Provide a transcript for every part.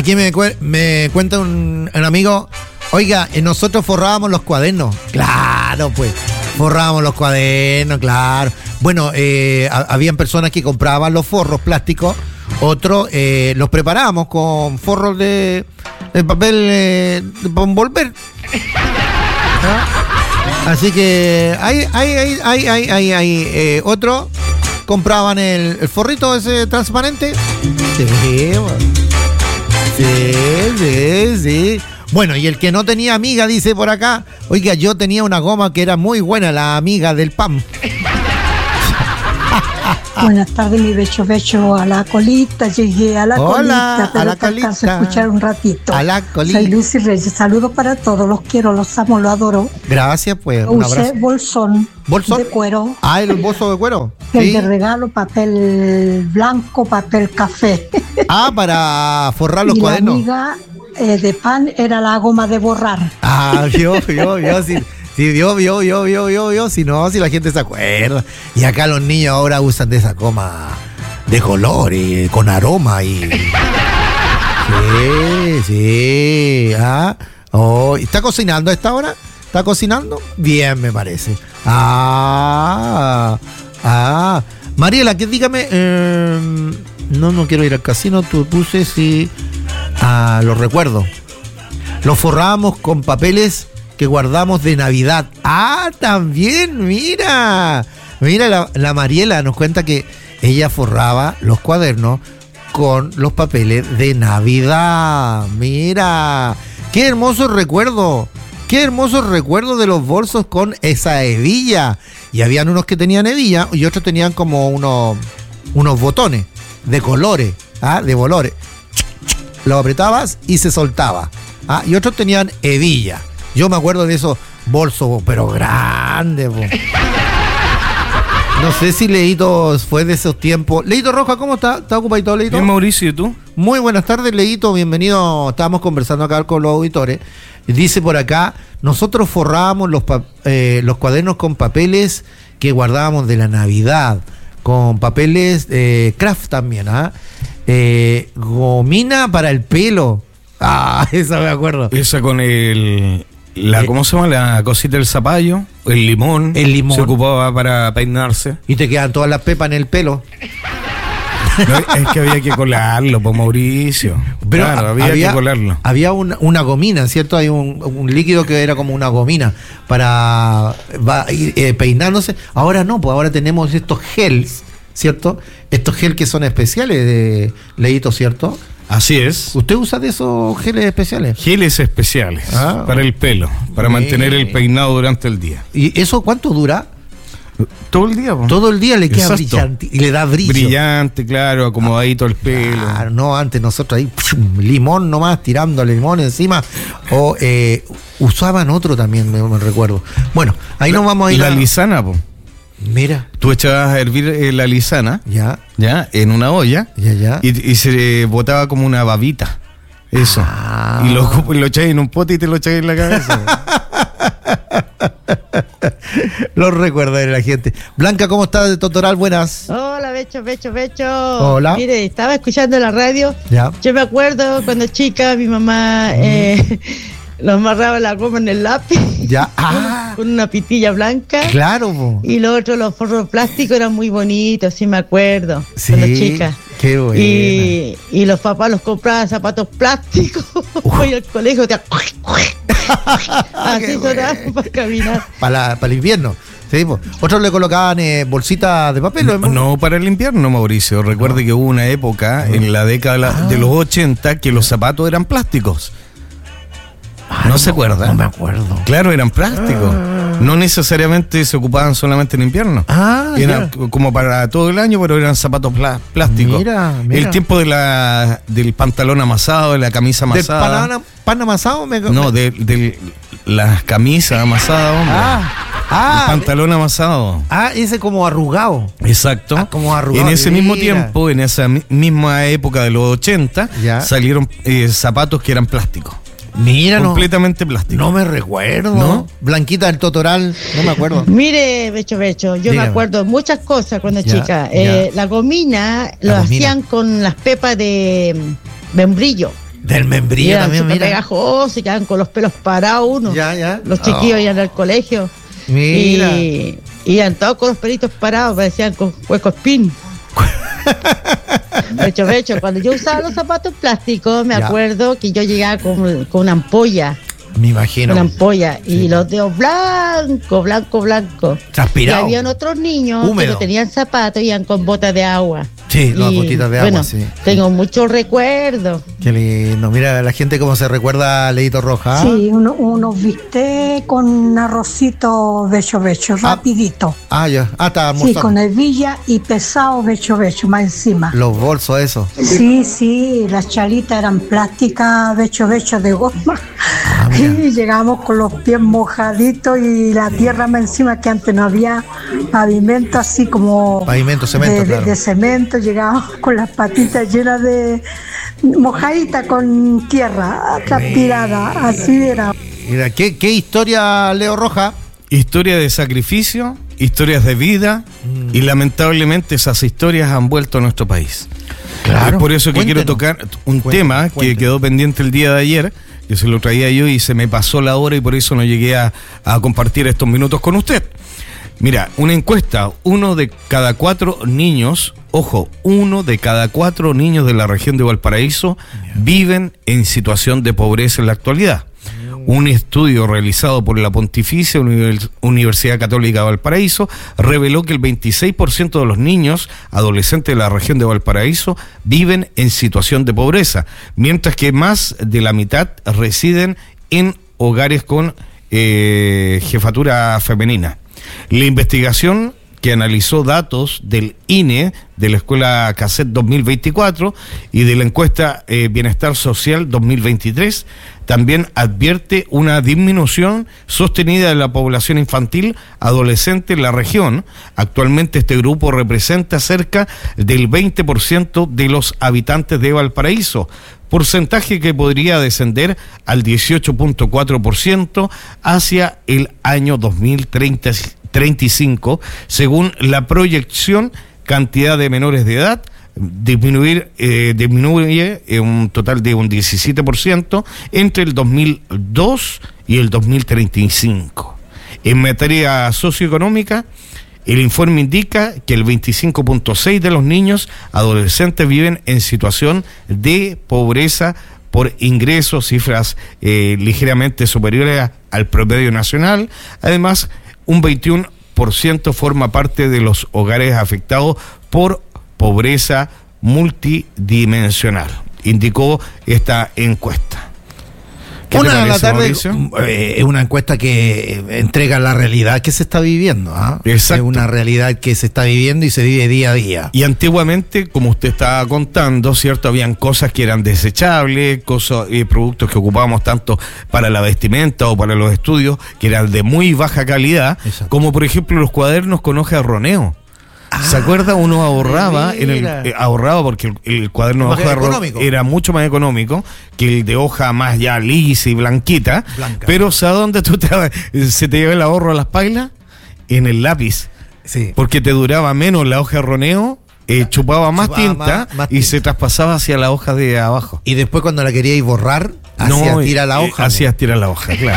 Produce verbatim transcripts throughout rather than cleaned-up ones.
aquí me, me cuenta un, un amigo, oiga, nosotros forrábamos los cuadernos. Claro, pues, forrábamos los cuadernos, claro. Bueno, eh, habían personas que compraban los forros plásticos, otros eh, los preparábamos con forros de, de papel eh, de envolver. ¿Ah? Así que hay, hay, hay, hay, hay, hay, hay eh, otros compraban el, el forrito ese transparente. Sí, sí, sí, sí. Bueno, y el que no tenía amiga, dice por acá, oiga, yo tenía una goma que era muy buena, la amiga del pan. Buenas tardes, mi becho becho a la colita, llegué a la Hola, colita, pero a la colita. alcanzo a escuchar un ratito. A la colita. Soy Lucy Reyes, saludos para todos, los quiero, los amo, los adoro. Gracias, pues, un Usé abrazo. bolsón, ¿Bolsón? de cuero. Ah, el bolso de cuero. El Sí. de regalo, papel blanco, papel café. Ah, para forrar los y cuadernos. la amiga eh, de pan era la goma de borrar. Ah, yo, yo, yo, sí. Sí, vio, vio, vio, vio, vio, vio, si no, si la gente se acuerda. Y acá los niños ahora usan de esa goma de color y con aroma y... Sí, sí, ah. Oh, ¿está cocinando a esta hora? ¿Está cocinando? Bien, me parece. Ah, ah. Mariela, que dígame, eh, no, no quiero ir al casino, tú puse si... Ah, los recuerdo. Los forrábamos con papeles que guardamos de Navidad. Ah, también, mira. Mira, la, la Mariela nos cuenta que ella forraba los cuadernos con los papeles de Navidad. Mira, qué hermoso recuerdo. Qué hermoso recuerdo de los bolsos con esa hebilla. Y habían unos que tenían hebilla y otros tenían como unos, unos botones de colores, ¿ah? De colores. Lo apretabas y se soltaba. ¿Ah? Y otros tenían hebilla. Yo me acuerdo de esos bolsos, pero grandes. Po. No sé si Leito fue de esos tiempos. Leito Roja, ¿cómo está? ¿Está ocupadito, Leito? Bien, Mauricio, ¿y tú? Muy buenas tardes, Leito. Bienvenido. Estábamos conversando acá con los auditores. Dice por acá, nosotros forrábamos los, pa- eh, los cuadernos con papeles que guardábamos de la Navidad. Con papeles eh, craft también, ¿ah? Eh, gomina para el pelo. Ah, esa me acuerdo. Esa con el... La, ¿Cómo se llama? La cosita del zapallo, el limón. El limón. Se ocupaba para peinarse. Y te quedan todas las pepas en el pelo. No, es que había que colarlo, por Mauricio. Pero claro, había, había que colarlo. Había una, una gomina, ¿cierto? Hay un, un líquido que era como una gomina para va a ir eh, peinándose. Ahora no, pues ahora tenemos estos gels, ¿cierto? Estos gel que son especiales de Leito, ¿cierto? Así es. ¿Usted usa de esos geles especiales? Geles especiales Ah, para el pelo, para bien. mantener el peinado durante el día. ¿Y eso cuánto dura? Todo el día, po. Todo el día le queda Exacto. brillante y le da brillo. Brillante, claro, acomodadito el pelo. Claro, no, antes nosotros ahí, ¡pum! Limón nomás, tirándole limón encima. O eh, usaban otro también, me, me recuerdo. Bueno, ahí nos vamos a ir La a... lisana, po. Mira, Tú echabas a hervir eh, la lisana, ya, ya, en una olla, ya, ya. y, y se botaba como una babita. Eso. Ah. Y lo, lo echabas en un pote y te lo echabas en la cabeza. Los recuerdos de la gente. Blanca, ¿cómo estás de Totoral? Buenas. Hola, Becho, Becho, Becho. Hola. Mire, estaba escuchando la radio. Ya. Yo me acuerdo cuando chica, mi mamá eh, nos amarraba la goma en el lápiz Ya. Ah, con una pitilla blanca. claro, po. Y lo otro, los forros plásticos eran muy bonitos, sí me acuerdo, Sí, cuando chica. qué bueno. Y, y los papás los compraban zapatos plásticos. Voy al colegio, te... así Qué sonaban bueno. para caminar. Para, para el invierno. Sí, po. Otros le colocaban eh, bolsitas de papel. No, no para el invierno, Mauricio. Recuerde que hubo una época en la década Ah. de los ochenta que los zapatos eran plásticos. Ah, ¿No se acuerda? No me acuerdo. Claro, eran plásticos. No necesariamente se ocupaban solamente en invierno. Ah, Era ya. como para todo el año, pero eran zapatos pla- plásticos. Mira, mira. El tiempo de la, del pantalón amasado, de la camisa ¿De amasada. pan, pan amasado? Me... No, de, de las camisas amasadas, hombre. Ah, El ah, pantalón amasado. ah, ese como arrugado. Exacto. Ah, como arrugado. En ese mismo Mira. tiempo, en esa mi- misma época de los ochenta, Ya. salieron eh, zapatos que eran plásticos. Mira, no, completamente plásticos. no me recuerdo. ¿No? Blanquita del Totoral, no me acuerdo. Mire, Becho, Becho, yo Dígame. me acuerdo muchas cosas cuando Ya, chica. ya. Eh, la gomina lo La gomina. hacían con las pepas de mm, membrillo. Del Y membrillo eran también, súper mira. pegajosos y quedaban con los pelos parados uno. Ya, ya. Los chiquillos Oh. iban al colegio. Mira. Y y iban todos con los pelitos parados, parecían con hueco spin. Becho, becho. Cuando yo usaba los zapatos plásticos, me Ya. acuerdo que yo llegaba con, con una ampolla. Me imagino. Una ampolla. Sí. Y los dedos blancos, blanco, blanco. Transpirado. Y habían otros niños Húmedo. que no tenían zapatos y iban con botas de agua. Sí, las Y, botitas de agua, bueno, sí. tengo muchos recuerdos. Qué lindo. Mira la gente cómo se recuerda a Leito Roja. Sí, uno- unos bistecs con arrocito becho becho, rapidito. Ah, ya. Ah, está Sí, almorzando. con hebilla y pesado becho becho, más encima. Los bolsos, eso. Sí, sí, las chalitas eran plásticas, becho becho de goma. Ah, mira. Y llegamos con los pies mojaditos y la tierra más encima, que antes no había pavimento así como Pavimento, cemento, de, de- claro. de cemento. Llegábamos con las patitas llenas de mojaditas con tierra transpirada, así era. Mira, ¿qué, qué historia, Leo Roja? Historia de sacrificio, historias de vida, Mm. y lamentablemente esas historias han vuelto a nuestro país. Claro. Es por eso que quiero Cuéntenos. tocar un Cuéntenos, tema que cuéntenos. quedó pendiente el día de ayer, que se lo traía yo y se me pasó la hora y por eso no llegué a, a compartir estos minutos con usted. Mira, una encuesta, uno de cada cuatro niños, ojo, uno de cada cuatro niños de la región de Valparaíso viven en situación de pobreza en la actualidad. Un estudio realizado por la Pontificia Univers- Universidad Católica de Valparaíso reveló que el veintiséis por ciento de los niños adolescentes de la región de Valparaíso viven en situación de pobreza, mientras que más de la mitad residen en hogares con eh, jefatura femenina. La investigación, que analizó datos del I N E, de la Escuela Cassette dos mil veinticuatro y de la encuesta eh, Bienestar Social dos mil veintitrés, también advierte una disminución sostenida de la población infantil adolescente en la región. Actualmente este grupo representa cerca del veinte por ciento de los habitantes de Valparaíso, porcentaje que podría descender al dieciocho punto cuatro por ciento hacia el año dos mil treinta, treinta y cinco, según la proyección. Cantidad de menores de edad disminuir eh, disminuye en un total de un diecisiete por ciento entre el dos mil dos y el dos mil treinta y cinco. En materia socioeconómica, el informe indica que el veinticinco punto seis de los niños adolescentes viven en situación de pobreza por ingresos, cifras eh, ligeramente superiores al promedio nacional. Además, un veintiuno por ciento forma parte de los hogares afectados por pobreza multidimensional, indicó esta encuesta. ¿Qué te Una de la parece, tarde Mauricio? eh, es una encuesta que entrega la realidad que se está viviendo. ¿ah? Exacto. Es una realidad que se está viviendo y se vive día a día. Y antiguamente, como usted estaba contando, ¿cierto? Habían cosas que eran desechables, cosas, eh, productos que ocupábamos tanto para la vestimenta o para los estudios, que eran de muy baja calidad, Exacto. como por ejemplo los cuadernos con hoja de roneo. ¿Se acuerda? Uno ahorraba, en el, mira. eh, ahorraba porque el, el cuaderno de Más hoja de roneo económico. era mucho más económico que el de hoja más ya lisa y blanquita. Blanca. Pero ¿sabes dónde tú te, se te lleva el ahorro a las pailas? En el lápiz. Sí. Porque te duraba menos la hoja de roneo, eh, chupaba más Chupaba tinta más- más y tinta. se traspasaba hacia la hoja de abajo. Y después cuando la queríais borrar, hacías No, tirar la eh, hoja. hacías tirar la hoja, claro.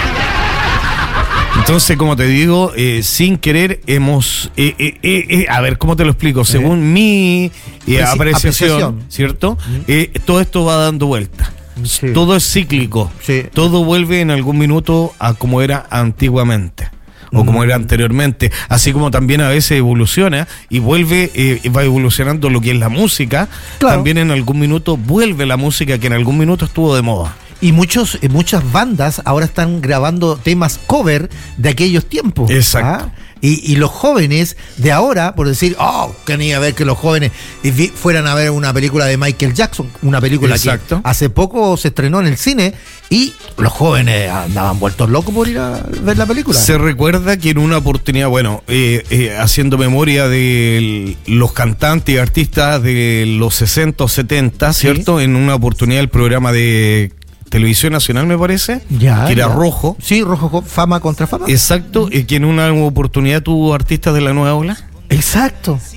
Entonces, como te digo, eh, sin querer hemos... eh, eh, eh, eh, a ver, ¿cómo te lo explico? Según mi eh, Preci- apreciación, apreciación. ¿cierto? Eh, todo esto va dando vuelta. Sí. Todo es cíclico. Sí. Todo vuelve en algún minuto a como era antiguamente. O como era anteriormente, así como también a veces evoluciona y vuelve, eh, va evolucionando lo que es la música. Claro. También en algún minuto vuelve la música que en algún minuto estuvo de moda. Y muchos, eh, muchas bandas ahora están grabando temas cover de aquellos tiempos. Exacto. ¿ah? Y, y los jóvenes de ahora, por decir, oh, que ni a ver que los jóvenes eh, vi- fueran a ver una película de Michael Jackson, una película Exacto. que hace poco se estrenó en el cine y los jóvenes andaban vueltos locos por ir a ver la película. Se recuerda que en una oportunidad, bueno, eh, eh, haciendo memoria de los cantantes y artistas de los sesenta o setenta, Sí. ¿cierto? En una oportunidad el programa de Televisión Nacional, me parece, Ya, que era ya. rojo. Sí, rojo, co- fama contra fama. Exacto, y que en una oportunidad tuvo artistas de la nueva ola. Exacto.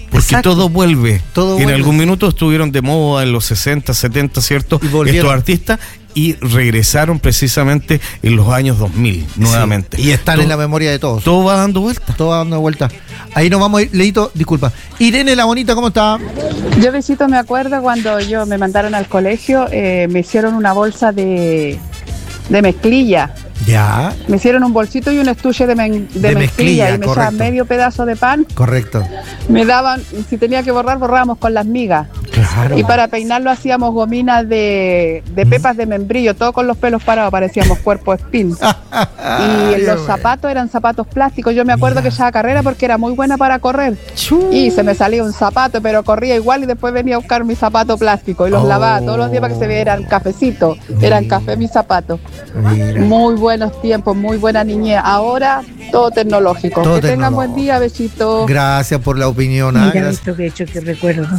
Porque Exacto. todo vuelve. Todo en vuelve. algún minuto estuvieron de moda en los sesenta, setenta, ¿cierto? Y volvieron. Estos artistas y regresaron precisamente en los años dos mil nuevamente. Sí, y están todo, en la memoria de todos. Todo va dando vueltas. Todo va dando vuelta. Ahí nos vamos a ir, Leito, disculpa. Irene la bonita, ¿cómo está? Yo, besito, me acuerdo cuando yo me mandaron al colegio, eh, me hicieron una bolsa de, de mezclilla. Ya, Me hicieron un bolsito y un estuche de, men- de, De mezclilla, mezclilla, y me echaban correcto. medio pedazo de pan. correcto. Me daban, si tenía que borrar, borrábamos con las migas. Claro. Y para peinarlo hacíamos gominas de, de pepas de membrillo, todo con los pelos parados, parecíamos cuerpo espín. Y los zapatos eran zapatos plásticos. Yo me acuerdo que echaba carrera porque era muy buena para correr. Y se me salía un zapato, pero corría igual y después venía a buscar mi zapato plástico y los Oh. lavaba todos los días para que se vieran cafecitos. Eran café mis zapatos. Mira. Muy buenos tiempos, muy buena niñez. Ahora todo tecnológico. Todo que tengan tecnológico. buen día, besito. Gracias por la opinión. ah, Mira, gracias. esto que he hecho que recuerdo.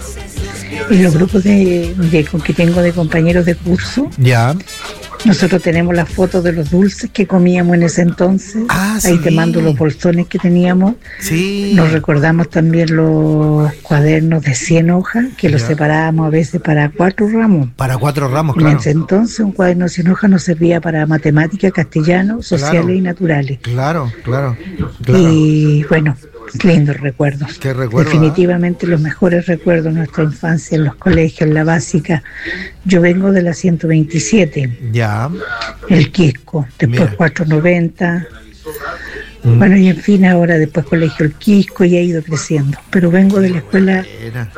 En los grupos de, de- que tengo de compañeros de curso, Ya. nosotros tenemos las fotos de los dulces que comíamos en ese entonces. Ah, Ahí sí. te mando los bolsones que teníamos. Sí. Nos recordamos también los cuadernos de cien hojas, que los Ya. separábamos a veces para cuatro ramos. Para cuatro ramos, En claro. ese entonces un cuaderno de cien hojas nos servía para matemáticas, castellano, sociales Claro. y naturales. Claro, claro. Claro. Y bueno, lindos recuerdos. Qué recuerdo, Definitivamente los mejores recuerdos de nuestra infancia en los colegios, en la básica. Yo vengo de la ciento veintisiete, Ya. el Quisco, después Mira. cuatrocientos noventa. Mm. Bueno, y en fin, ahora después colegio el Quisco y ha ido creciendo. Pero vengo de la escuela Mira.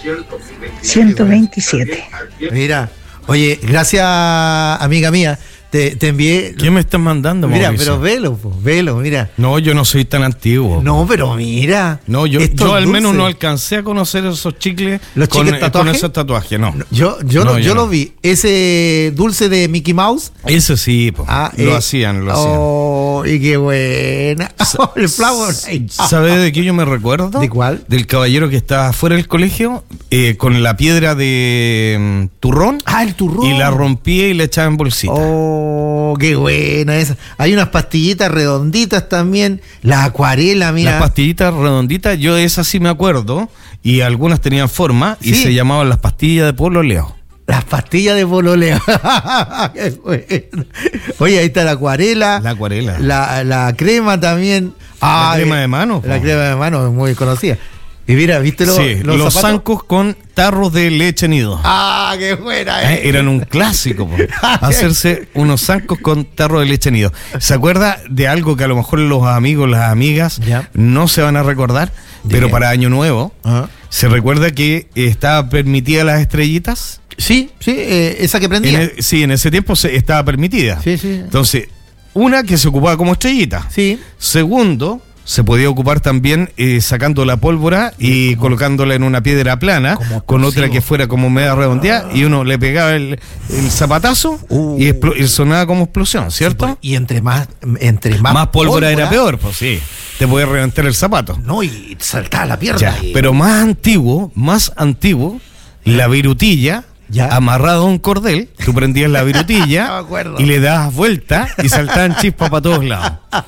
ciento veintisiete. Mira. Oye, gracias, amiga mía. Te, te envié. ¿Qué me están mandando, Mira, Mauricio? pero velo, po, velo, mira. No, yo no soy tan antiguo. No, pero mira. No, yo, estos yo al menos dulces. no alcancé a conocer esos chicles ¿Los con, chicles eh, con tatuajes? esos tatuajes, no. Yo, yo, No, lo, yo yo no. lo vi. Ese dulce de Mickey Mouse. Ese sí, po, Ah, lo eh, hacían, lo hacían. Oh, y qué buena. El flower. ¿Sabes de qué yo me recuerdo? ¿De cuál? Del caballero que estaba fuera del colegio eh, con la piedra de mm, turrón Ah, el turrón. y la rompía y le echaba en bolsita. Oh, qué buena esa. Hay unas pastillitas redonditas también. La acuarela, mira. Las pastillitas redonditas, yo de esas sí me acuerdo, y algunas tenían forma y Sí. se llamaban las pastillas de Polo Leo. Las pastillas de pololeo. Qué buena. Oye, ahí está la acuarela. La acuarela. La, la crema también. La Ah, crema eh, de mano, La po. crema de mano es muy conocida. Y mira, ¿viste los, Sí, los, zapatos? zancos con tarros de leche nido. Ah, qué buena. Eh, eran un clásico, po. Hacerse unos zancos con tarro de leche nido. ¿Se acuerda de algo que a lo mejor los amigos, las amigas Ya. no se van a recordar? ¿De Pero qué? para Año Nuevo, Ah. ¿se recuerda que estaba permitida las estrellitas? Sí, sí, eh, esa que En prendía. e- sí, en ese tiempo se, estaba permitida. Sí, sí. Entonces, una que se ocupaba como estrellita. Sí. Segundo, se podía ocupar también eh, sacando la pólvora y colocándola en una piedra plana, Como con otra explosivo. que fuera como media redondeada, y uno le pegaba el, el zapatazo Uh. y, explo- y sonaba como explosión, ¿cierto? Y entre más, entre más, Más, pólvora, era peor, pues sí. Te podía reventar el zapato. No, y saltaba la pierna. Ya, y- pero más antiguo, más antiguo, la virutilla. Ya. Amarrado a un cordel, tú prendías la virutilla Me acuerdo. y le dabas vuelta y saltaban chispas para todos lados.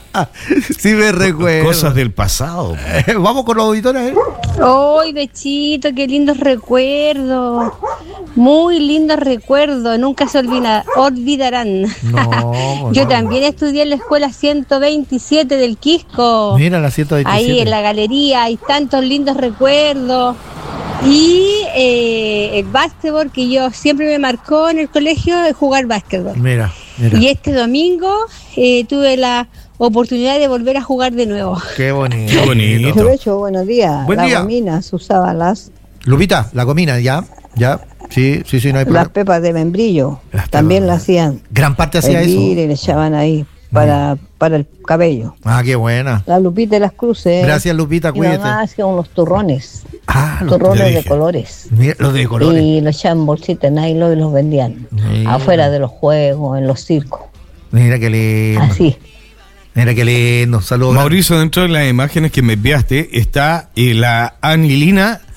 Sí me recuerdo. Cosas del pasado. Eh, Vamos con los auditores. ¿eh? ¡Ay, Bechito! ¡Qué lindos recuerdos! Muy lindos recuerdos, nunca se olvida- olvidarán. No, Yo no. también estudié en la escuela ciento veintisiete del Quisco. Mira la ciento veintisiete. Ahí en la galería hay tantos lindos recuerdos. Y eh, el básquetbol que yo siempre me marcó en el colegio es jugar básquetbol. Mira, mira. Y este domingo eh, tuve la oportunidad de volver a jugar de nuevo. Qué bonito. Qué bonito. Aprovecho, buenos días. Buen Las día. gominas usaban las, Lupita, la comina, ya, ya. Sí, sí, sí, no hay las problema. pepas de membrillo. Las También pepas. las hacían Gran parte hacía hervir eso. y le echaban ahí para, para el cabello. Ah, qué buena. La Lupita de las Cruces. Gracias, Lupita, Mi mamá cuídate. hacía unos turrones, Ah, los, turrones te de dije. colores. mira, los de colores. Y los echaban en bolsitas de nylon y los vendían Mira. afuera de los juegos, en los circos. Mira qué lindo. Así. Mira qué lindo. Saludos. Mauricio, dentro de las imágenes que me enviaste está eh, la anilina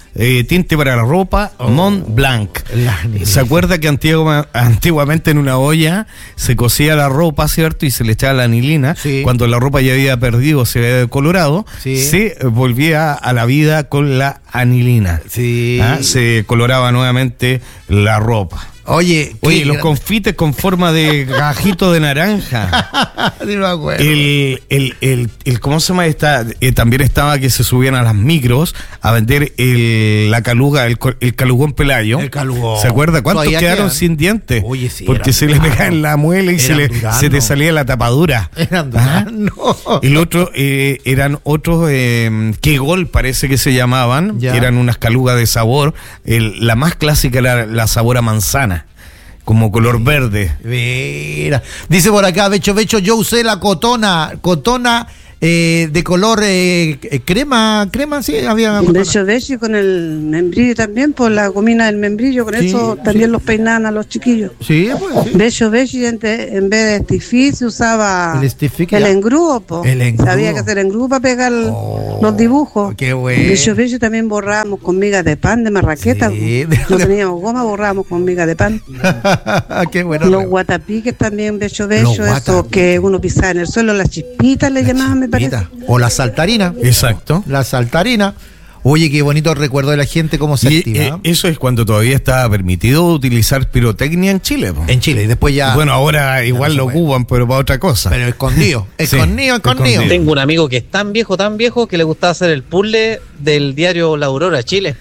eh, tinte para la ropa, Oh. Mont Blanc. La anilina. ¿Se acuerda que antigua- antiguamente en una olla se cocía la ropa, ¿cierto? Y se le echaba la anilina. Sí. Cuando la ropa ya había perdido, se había decolorado, Sí. se volvía a la vida con la anilina. Sí. ¿Ah? Se coloraba nuevamente la ropa. Oye, Oye, qué los gran- confites con forma de gajito de naranja. Sí, me acuerdo. El, el, el, el- ¿cómo se llama esta? Eh, también estaba que se subían a las micros a vender el, la caluga, el, co- el calugón pelayo. El calugón. ¿Se acuerda? ¿Cuántos Todavía quedaron quedan. sin dientes? Oye, sí, Porque eran se le duranos. pegaba en la muela y se, Eran le, duranos. se te salía la tapadura. Eran Ajá. duranos. Y el otro eh, eran otros eh, que gol parece que se llamaban, Ya. que eran unas calugas de sabor. El- la más clásica era la sabor a manzana, como color verde. Mira, dice por acá, Becho Becho, yo usé la cotona, cotona eh, de color eh, eh, crema, crema, sí, había una cotona. Beso, beso y con el membrillo también, por la gomina del membrillo, con Sí, eso sí. también los peinaban a los chiquillos. Sí, pues, sí. Beso, beso y en, te- en vez de estifí se usaba El estifí, el ya. engrudo, po. El engrudo. Había que hacer engrudo para pegar Oh, los dibujos. qué bueno. Beso, beso y también borrábamos con migas de pan, de marraqueta. Sí, po. de- No teníamos goma, borrábamos con migas de pan. Qué bueno. Los guatapiques también, beso, beso, Los eso guatapiques. que uno pisaba en el suelo, las chispitas le llamaban, me parece. Mira, o la saltarina, Exacto. la saltarina. Oye, qué bonito recuerdo de la gente cómo se Y activa. eh, eso es cuando todavía estaba permitido utilizar pirotecnia en Chile. po. En Chile, y después ya. Bueno, ahora igual no se lo puede. ocupan, pero para otra cosa. pero escondido, Sí, escondido, escondido. escondido. Tengo un amigo que es tan viejo, tan viejo, que le gustaba hacer el puzzle del diario La Aurora, Chile.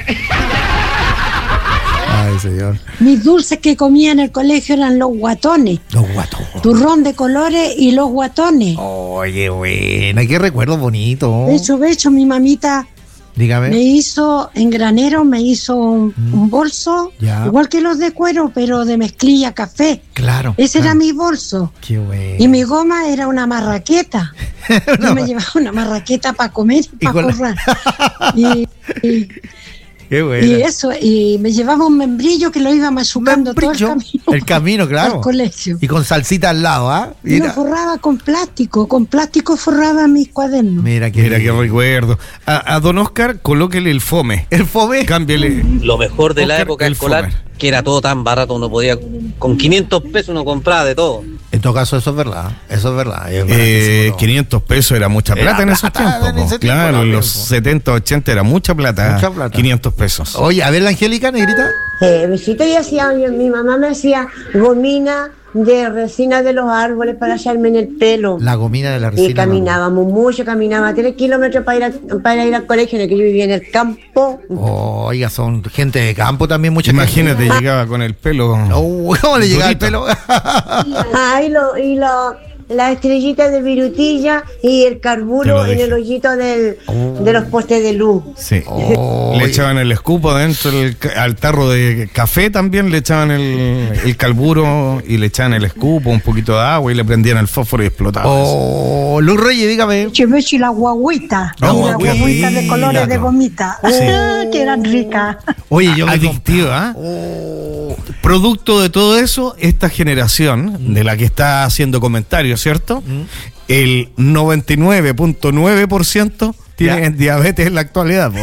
Ay, señor. Mis dulces que comía en el colegio eran los guatones, Los guatos. turrón de colores y los guatones. Oye, buena, qué recuerdo bonito. De hecho, de hecho, mi mamita Dígame. me hizo, en granero, me hizo un, un bolso, Ya. igual que los de cuero, pero de mezclilla café. Claro. Ese claro. era mi bolso. Qué bueno. Y mi goma era una marraqueta. Yo me llevaba una marraqueta para comer y Y para con la- forrar. Y, y- Qué bueno. y eso, y me llevaba un membrillo que lo iba machucando todo el Membrillo. camino. El camino, claro. Al colegio. Y con salsita al lado, ¿ah? Y lo Mira, forraba con plástico, con plástico forraba mis cuadernos. mira qué, Mira qué recuerdo. A, a don Oscar, colóquele el fome. el fome. Cámbiale. Lo mejor de la Oscar, época el escolar, Fomer. que era todo tan barato, uno podía, con quinientos pesos uno compraba de todo. En todo caso, eso es verdad. Eso es verdad. Es Eh, baratísimo, ¿no? quinientos pesos era mucha Era plata en esos plata tiempos. en po. ese tiempo, Claro, era en los tiempo. setenta, ochenta era mucha plata. Mucha plata. quinientos pesos. Oye, a ver la Angélica, negrita. Eh, besito y hacía, mi mamá me hacía gomina de resina de los árboles para echarme en el pelo. La gomina de la resina. Y caminábamos mucho, caminaba tres kilómetros para ir, a- para ir al colegio, en el que yo vivía en el campo. Oiga, son gente de campo también, mucha Imagínate, gente. llegaba con el pelo. Oh, ¿cómo le llegaba el durito. pelo? Ah, y, lo, y lo, la estrellita de virutilla y el Te carburo lo en dije. el hoyito del, de los postes de luz. Sí. Oh, Le oye. echaban el escupo dentro del ca- al tarro de café también, le echaban el, el carburo y le echaban el escupo, un poquito de agua y le prendían el fósforo y explotaba. eso. Oh, Luz Reyes, dígame. Chevecho y la guaguita. La y la guagüita. guagüita de colores de gomita. Sí. Ah, que eran ricas. Oye, yo me Adictiva, ¿ah? Oh, Producto de todo eso, esta generación de la que está haciendo comentarios, ¿cierto? El noventa y nueve punto nueve por ciento tiene Ya. diabetes en la actualidad. po.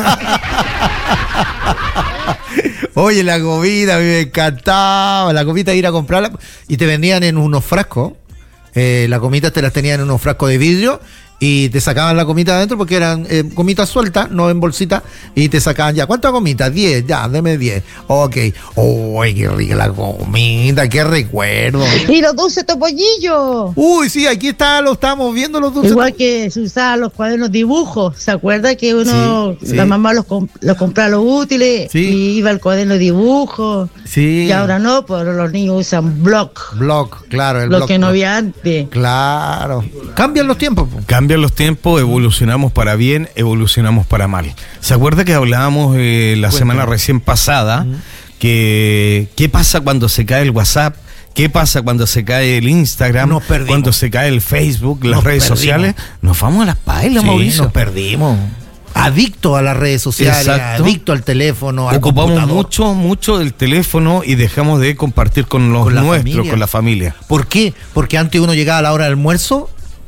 Oye, la gomita, a mí me encantaba. La gomita, ir a comprarla y te vendían en unos frascos. Eh, las gomitas te las tenían en unos frascos de vidrio y te sacaban la gomita adentro porque eran eh, gomitas sueltas, no en bolsita, y te sacaban ya. ¿Cuántas gomitas? diez, ya, deme diez. Ok. Uy, qué rica la gomita, qué recuerdo. Y los dulces topollillos. Uy, sí, aquí está, lo estamos viendo los dulces. Igual que se usaban los cuadernos dibujos. ¿Se acuerda que uno, Sí, sí. la mamá los, comp- los compraba los útiles Sí. y iba al cuaderno de dibujos? Sí. Y ahora no, pues ahora los niños usan block, Block, claro, el lo block, que no block. había antes. Claro. Cambian los tiempos. po. Cambian los tiempos, evolucionamos para bien, evolucionamos para mal. ¿Se acuerda que hablábamos eh, la Cuéntame. semana recién pasada que qué pasa cuando se cae el WhatsApp? ¿Qué pasa cuando se cae el Instagram? Nos perdimos. Cuando se cae el Facebook, las Nos redes perdimos. sociales. Nos vamos a las pailas, Sí, Mauricio. nos perdimos. Adicto a las redes sociales, Exacto. adicto al teléfono, al Ocupamos computador. mucho, mucho el teléfono y dejamos de compartir con los Con la nuestros, familia. con la familia. ¿Por qué? Porque antes uno llegaba a la hora del almuerzo,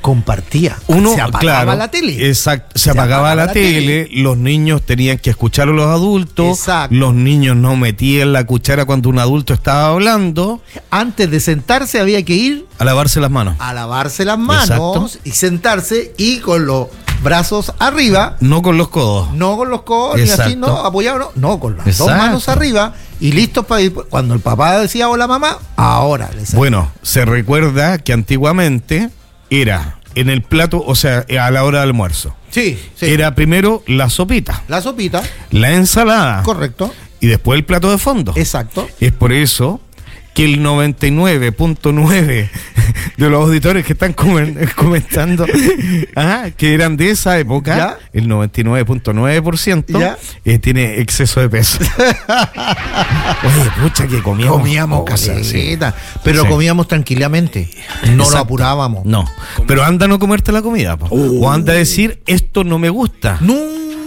compartía. Uno, se apagaba claro, la tele. Exacto, se, se apagaba, apagaba la, la tele, tele, los niños tenían que escuchar a los adultos, exacto. Los niños no metían la cuchara cuando un adulto estaba hablando. Antes de sentarse había que ir a lavarse las manos. A lavarse las manos, exacto. Y sentarse y con los brazos arriba. No con los codos. No con los codos, exacto. Ni así, no, apoyados, no, no, con las exacto. Dos manos arriba y listos para ir. Cuando el papá decía hola mamá, ahora. Bueno, se recuerda que antiguamente era en el plato, o sea, a la hora del almuerzo. Sí, sí. Era primero la sopita. La sopita. La ensalada. Correcto. Y después el plato de fondo. Exacto. Es por eso que el noventa y nueve punto nueve de los auditores que están comentando ajá, que eran de esa época, ¿ya? El noventa y nueve punto nueve por ciento eh, tiene exceso de peso. Oye, pucha, que comíamos. Comíamos casita, sí. Pero sí. Comíamos tranquilamente. No exacto. Lo apurábamos. No, pero anda a no comerte la comida. Po. Uh. O anda a decir, esto no me gusta. No.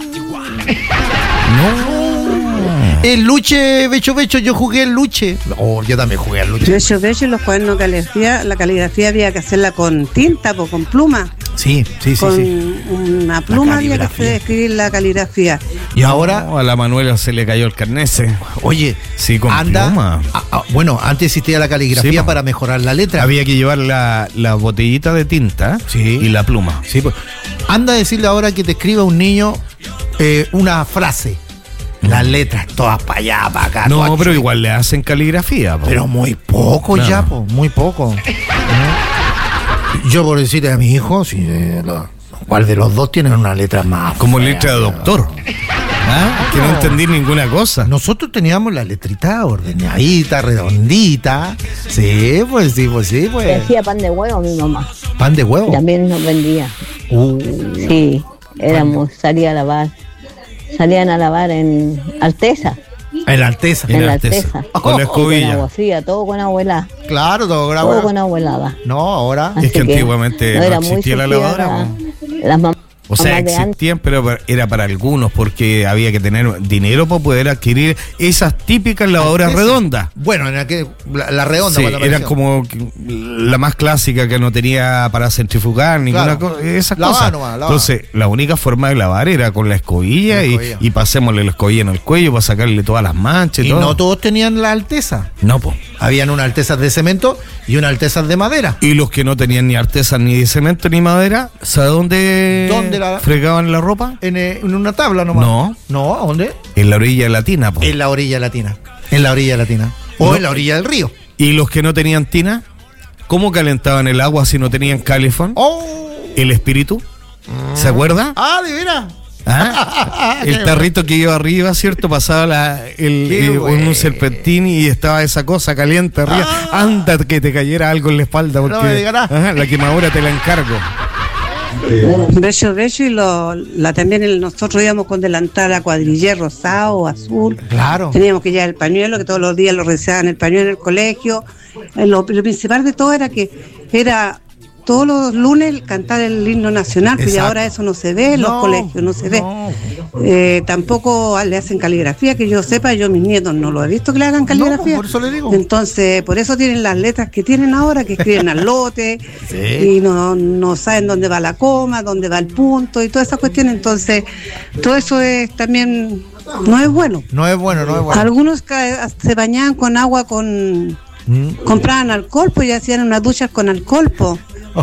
No. El luche, becho, becho, yo jugué el luche. Oh, yo también jugué el luche. Becho, becho, los cuadernos de caligrafía, la caligrafía había que hacerla con tinta, po, con pluma. Sí, sí, con sí, sí. Una pluma había que hacer, escribir la caligrafía. Y ahora no, a la Manuela se le cayó el carnese. Oye, sí, con anda, pluma. A, a, bueno, antes existía la caligrafía sí, para mejorar la letra. Había que llevar la, la botellita de tinta sí. Y la pluma. Sí, pues. Anda a decirle ahora que te escriba un niño eh, una frase. Las letras todas para allá, para acá. No, pero igual le hacen caligrafía. Po. Pero muy poco claro. Ya, po, muy poco. Yo por decirle a mi hijo, si eh, lo, ¿cuál de los dos tiene una letra más? Como fea, letra de doctor. ¿Ah? Que no entendí ninguna cosa. Nosotros teníamos la letrita ordenadita, redondita. Sí, pues sí, pues sí, pues. Le hacía pan de huevo mi mamá. ¿Pan de huevo? Y también nos vendía. Uh, sí, éramos, salía a lavar. Salían a lavar en Alteza. En la Alteza. En la Alteza. Alteza. Con la escobilla. Con agua fría, todo con abuela. Claro, todo con agua. Todo con abuelada. No, ahora. Así es que, que antiguamente no, no existía la lavadora. Las mamás. O sea, existían, pero era para algunos, porque había que tener dinero para poder adquirir esas típicas lavadoras redondas. Bueno, en aquel, la, la redonda. Sí, eran como la más clásica, que no tenía para centrifugar, ninguna claro. cosa, esas lavaba cosas. Nomás, entonces, la única forma de lavar era con la escobilla, la escobilla. Y, y pasémosle la escobilla en el cuello para sacarle todas las manchas y, y todo. No todos tenían la Alteza. No, pues. Habían unas Altezas de cemento y unas Altezas de madera. Y los que no tenían ni Altezas ni de cemento ni madera, ¿sabe dónde, ¿Dónde la... fregaban la ropa? En, en una tabla nomás. No. No, ¿a dónde? En la orilla latina, po. En la orilla latina. En la orilla latina. O no. En la orilla del río. ¿Y los que no tenían tina? ¿Cómo calentaban el agua si no tenían calefón? Oh. ¿El espíritu? ¿Se acuerda? Ah, de veras. ¿Ah? El tarrito que iba arriba, ¿cierto? Pasaba la, el, eh, un serpentín y estaba esa cosa caliente arriba. Ah. Anda que te cayera algo en la espalda, porque no ajá, la quemadura te la encargo. Beso, beso, y lo, la, también el, nosotros íbamos con delantal a cuadrillé rosado, azul. Claro. Teníamos que llevar el pañuelo, que todos los días lo rezaban el pañuelo en el colegio. Lo, lo principal de todo era que era todos los lunes cantar el himno nacional, pero pues ahora eso no se ve en no, los colegios, no se ve. No. Eh, tampoco le hacen caligrafía, que yo sepa, yo mis nietos no lo he visto que le hagan caligrafía. No, por eso le digo. Entonces, por eso tienen las letras que tienen ahora, que escriben al lote, sí. Y no, no saben dónde va la coma, dónde va el punto y todas esas cuestiones. Entonces, todo eso es también, no es bueno. No es bueno, no es bueno. Algunos se bañaban con agua con... ¿Mm? Compraban alcohol, pues, y hacían unas duchas con alcohol, pues.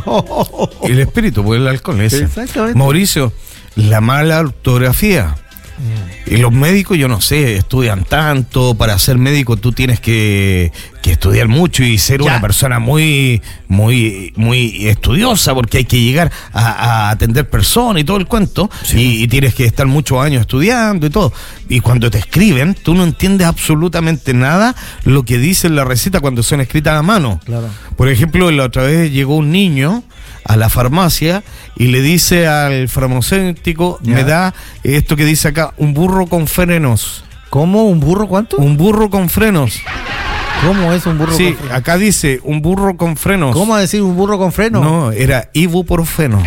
El espíritu, pues, el alcohol ese. Mauricio, la mala ortografía. Mm. Y los médicos, yo no sé, estudian tanto. Para ser médico tú tienes que, que estudiar mucho y ser ya. Una persona muy muy muy estudiosa, porque hay que llegar a, a atender personas y todo el cuento, sí. y, y tienes que estar muchos años estudiando y todo. Y cuando te escriben, tú no entiendes absolutamente nada lo que dice la receta cuando son escritas a mano. Claro. Por ejemplo, la otra vez llegó un niño a la farmacia y le dice al farmacéutico, ya. Me da esto que dice acá, un burro con frenos. ¿Cómo? ¿Un burro cuánto? Un burro con frenos. ¿Cómo es un burro sí, con frenos? Sí, acá dice un burro con frenos. ¿Cómo a decir un burro con frenos? No, era ibuprofeno.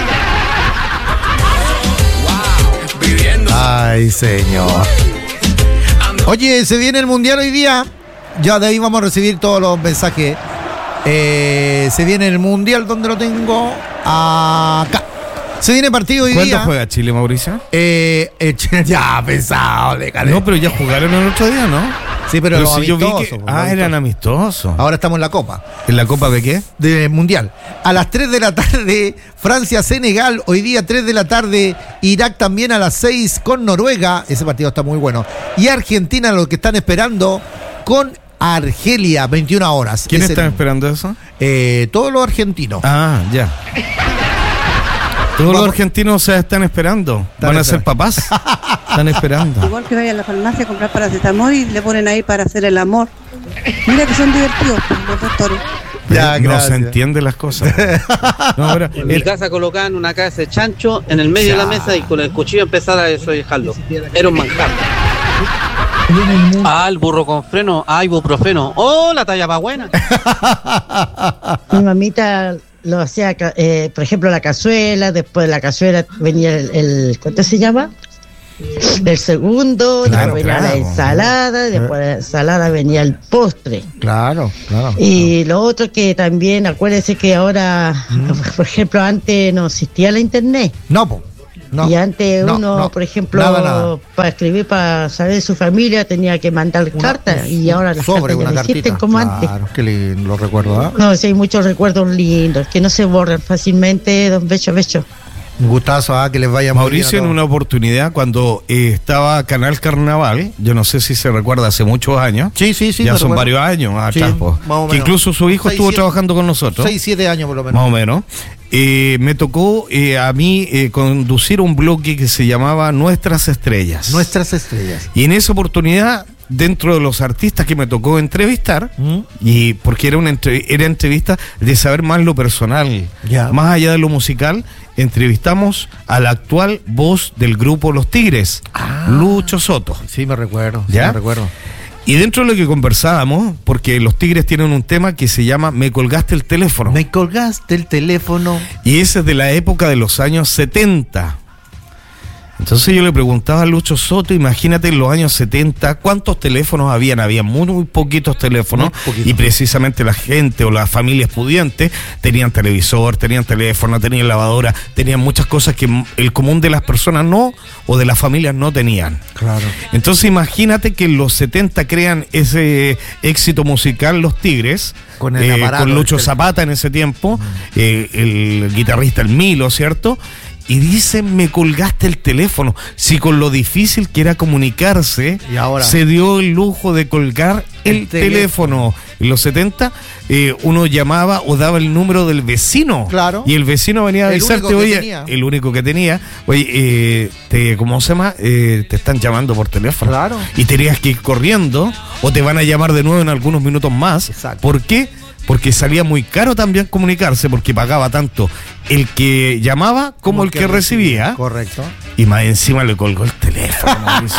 Ay, señor. Oye, se viene el mundial hoy día. Ya de ahí vamos a recibir todos los mensajes. Eh, se viene el Mundial, donde lo tengo acá. Se viene partido hoy ¿Cuándo día. juega Chile, Mauricio? Eh, eh, ya, pesado, déjale. No, pero ya jugaron el otro día, ¿no? Sí, pero, Pero los si yo vi amistosos, que- pues, ah, amistosos. eran amistosos. Ahora estamos en la Copa. ¿En la Copa de qué? De Mundial. A las tres de la tarde, Francia-Senegal. Hoy día, tres de la tarde, Irak también a las seis con Noruega. Ese partido está muy bueno. Y Argentina, lo que están esperando, con Argelia, veintiuna horas. ¿Quién Es está el- esperando eso? Eh, todos los argentinos. Ah, ya. Todos Vamos. los argentinos se están esperando. Están Van a ser esperando. papás. Están esperando. Igual que vaya a la farmacia a comprar paracetamol y le ponen ahí para hacer el amor. Mira que son divertidos pues, los doctores. Ya, no gracias. se entienden las cosas. No, ahora, En mi el- casa colocaban una cabeza de chancho en el medio de la mesa y con el cuchillo empezar a desollejarlo. Era un manjar. Ah, el burro con freno. Ah, ibuprofeno. Oh, la talla va buena. Mi mamita lo hacía, ca- eh, por ejemplo, la cazuela, después de la cazuela venía el, el ¿cuánto se llama? El segundo, Claro, después venía claro. la ensalada, y después de la ensalada venía el postre. Claro, claro. Y lo otro que también, acuérdense que ahora, por ejemplo, antes no existía la internet. No, po. No. Y antes No, uno, no. por ejemplo, Nada, nada. para escribir, para saber de su familia, tenía que mandar cartas. Y ahora las Sobre cartas ya una no existen cartita. como antes. Claro, que lindo, lo recuerdo, ¿ah? No, sí, hay muchos recuerdos lindos que no se borran fácilmente, don Becho Becho. Un gustazo, ¿ah? Que les vaya muy bien a Mauricio, en todos. una oportunidad, cuando eh, estaba Canal Carnaval, yo no sé si se recuerda, hace muchos años. Sí, sí, sí. ya me son recuerdo. varios años atrás, Sí, po. más o Que menos. incluso su hijo Seis, estuvo siete- trabajando con nosotros. Seis, siete años por lo menos. Más o menos. Eh, me tocó eh, a mí eh, conducir un bloque que se llamaba Nuestras Estrellas. Nuestras estrellas. Y en esa oportunidad, dentro de los artistas que me tocó entrevistar, ¿Mm? y porque era una entre- era entrevista de saber más lo personal, Ya. más allá de lo musical, entrevistamos a la actual voz del grupo Los Tigres, Ah. Lucho Soto. Sí, me recuerdo. Sí, ¿Ya? me recuerdo. Y dentro de lo que conversábamos, porque Los Tigres tienen un tema que se llama Me colgaste el teléfono. Me colgaste el teléfono. Y ese es de la época de los años setenta. Entonces yo le preguntaba a Lucho Soto, imagínate en los años setenta, ¿cuántos teléfonos habían? Había muy, muy poquitos teléfonos. Muy poquitos. Y precisamente la gente o las familias pudientes tenían televisor, tenían teléfono, tenían lavadora, tenían muchas cosas que m- el común de las personas no, o de las familias no tenían. Claro. Entonces imagínate que en los setenta crean ese éxito musical Los Tigres, Con el eh, aparato con Lucho del Zapata en ese tiempo, eh, el guitarrista El Milo, ¿cierto? Y dicen, me colgaste el teléfono. Si con lo difícil que era comunicarse, Y ahora. se dio el lujo de colgar el, El teléfono. teléfono. En los setenta, eh, uno llamaba o daba el número del vecino. Claro. Y el vecino venía a El avisarte, único que oye, tenía. el único que tenía, oye, eh, te, ¿cómo se llama? Eh, te están llamando por teléfono. Claro. Y tenías que ir corriendo, o te van a llamar de nuevo en algunos minutos más. Exacto. ¿Por qué? Porque salía muy caro también comunicarse, porque pagaba tanto el que llamaba como, el que, recibía. Correcto. Y más encima le colgó el teléfono, Mauricio.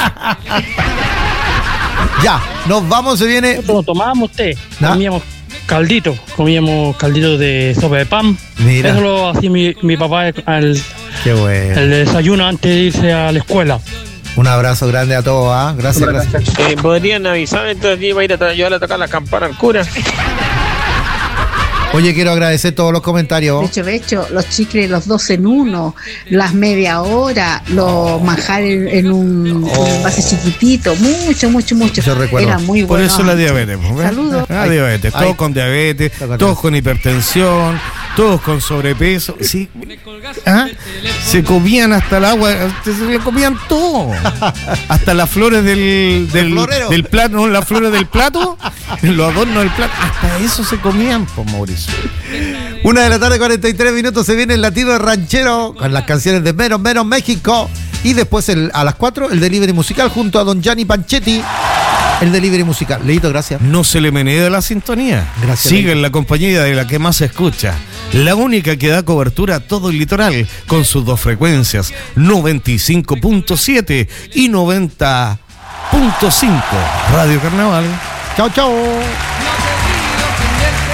Ya, nos vamos, se viene. Nosotros lo tomábamos té, ¿Ah? comíamos caldito, comíamos caldito de sopa de pan. Mira. Eso lo hacía mi, mi papá al Qué bueno. el desayuno antes de irse a la escuela. Un abrazo grande a todos, ¿ah? Gracias, gracias. Eh, ¿Podrían avisar entonces que iba a ir a tra- ayudar a tocar la campana al cura? Oye, quiero agradecer todos los comentarios. Becho, becho, los chicles, los dos en uno, las media hora, los manjares en, en un Oh. envase chiquitito, mucho, mucho, mucho. Yo recuerdo. Era muy Por bueno. eso la diabetes. ¿ves? Saludos. La Ay, diabetes. ay. Todos con diabetes, con todos con hipertensión, todos con sobrepeso. Sí. ¿Ah? Se comían hasta el agua, se le comían todo. Hasta las flores del, del, florero. del plato, no, las flores del plato, los adornos del plato, hasta eso se comían, por Mauricio. Una de la tarde, cuarenta y tres minutos, se viene el latido de ranchero con las canciones de Menos Menos México. Y después el, a las cuatro, el delivery musical junto a don Gianni Panchetti. El delivery musical. Leito, gracias. No se le menea la sintonía. Gracias, Sigue Leito. en la compañía de la que más se escucha. La única que da cobertura a todo el litoral con sus dos frecuencias, noventa y cinco punto siete y noventa punto cinco. Radio Carnaval. Chao, chao.